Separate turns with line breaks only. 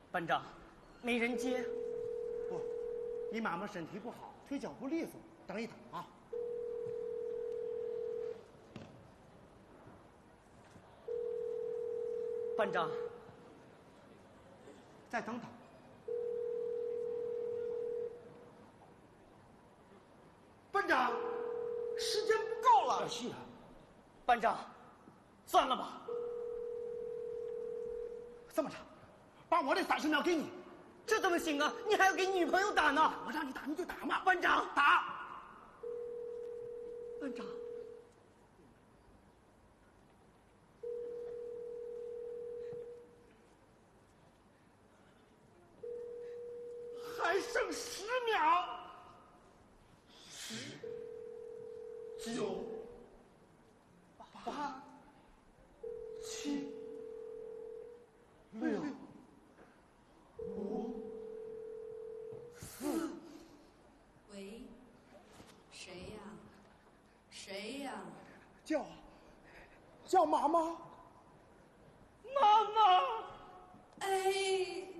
班长，没人接。
不，你妈妈身体不好，腿脚不利索，等一等啊。
班长，
再等等。班长，时间不够了。是啊，
班长，算了吧。
这么着，把我的30秒给你。
这怎么行啊？你还要给女朋友打呢。
我让你打你就打嘛。
班长，
打。
班长。
还剩10秒。10、9、8、7、6、5、4。
喂，谁呀？谁呀？
叫妈妈。
妈妈。
哎。